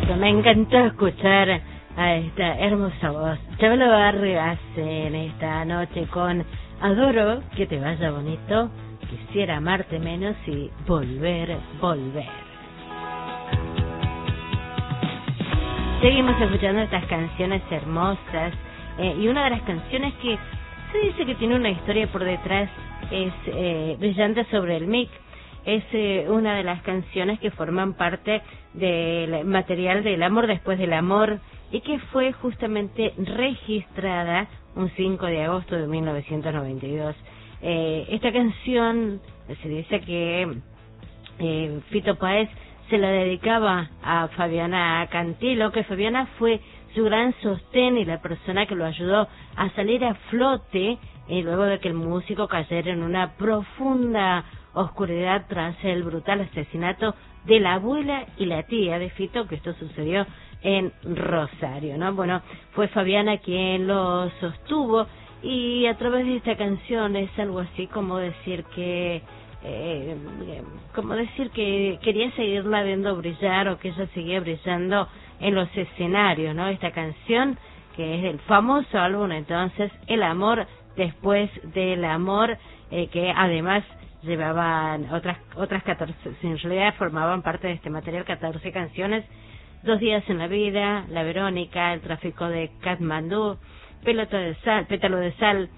Me encantó escuchar a esta hermosa voz. Chabelo Vargas en esta noche con Adoro que te vaya bonito, quisiera amarte menos y volver. Seguimos escuchando estas canciones hermosas y una de las canciones que se dice que tiene una historia por detrás es Brillante sobre el Mic. Es una de las canciones que forman parte del material del Amor después del amor y que fue justamente registrada un 5 de agosto de 1992. Esta canción se dice que Fito Páez se la dedicaba a Fabiana Cantilo, que Fabiana fue su gran sostén y la persona que lo ayudó a salir a flote luego de que el músico cayera en una profunda oscuridad tras el brutal asesinato de la abuela y la tía de Fito, que esto sucedió en Rosario, ¿no? Bueno, fue Fabiana quien lo sostuvo y a través de esta canción es algo así como decir que quería seguirla viendo brillar o que ella seguía brillando en los escenarios, ¿no? Esta canción que es del famoso álbum entonces El Amor después del amor, que además llevaban otras 14, en realidad formaban parte de este material 14 canciones: Dos días en la vida, La Verónica, El tráfico de Katmandú, Pétalo de sal,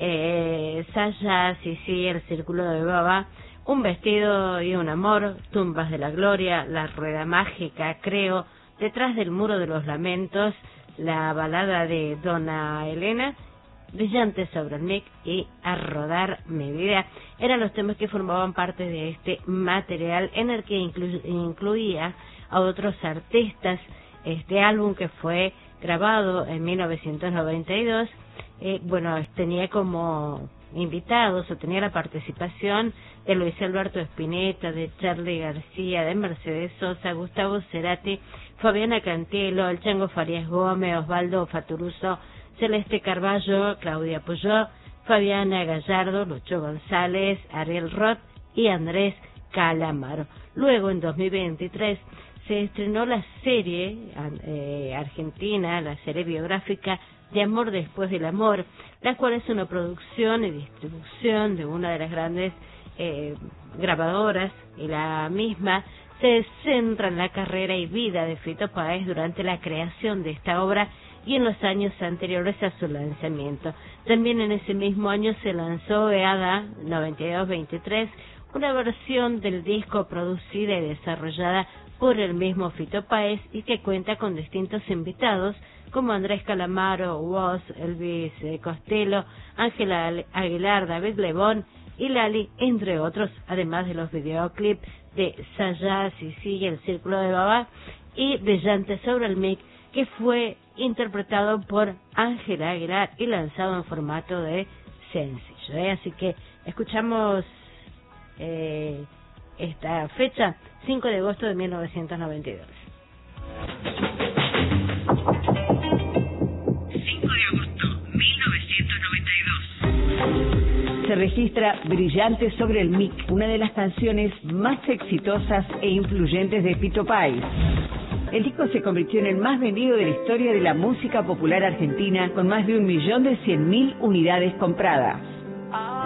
Saya, Sisi, El círculo de Baba, Un vestido y un amor, Tumbas de la gloria, La rueda mágica, Creo, Detrás del muro de los lamentos, La balada de Dona Elena, Brillante sobre el Mic y A rodar mi vida. Eran los temas que formaban parte de este material en el que incluía a otros artistas. Este álbum, que fue grabado en 1992, tenía como invitados o tenía la participación de Luis Alberto Spinetta, de Charly García, de Mercedes Sosa, Gustavo Cerati, Fabiana Cantilo, el Chango Farías Gómez, Osvaldo Faturuso, Celeste Carballo, Claudia Puyó, Fabiana Gallardo, Lucho González, Ariel Roth y Andrés Calamaro. Luego, en 2023, se estrenó la serie argentina, la serie biográfica de Amor después del amor, la cual es una producción y distribución de una de las grandes grabadoras, y la misma se centra en la carrera y vida de Fito Páez durante la creación de esta obra y en los años anteriores a su lanzamiento. También en ese mismo año se lanzó EADA 92-23, una versión del disco producida y desarrollada por el mismo Fito Páez y que cuenta con distintos invitados como Andrés Calamaro, Woz, Elvis Costello, Ángela Aguilar, David Lebón y Lali, entre otros, además de los videoclips de Saya, Sisi, El círculo de Baba y Brillante sobre el Mic, que fue interpretado por Ángela Aguilar y lanzado en formato de sencillo. Así que escuchamos esta fecha, 5 de agosto de 1992. 5 de agosto 1992. Se registra Brillante sobre el Mic, una de las canciones más exitosas e influyentes de Fito Páez. El disco se convirtió en el más vendido de la historia de la música popular argentina, con más de 1.100.000 unidades compradas.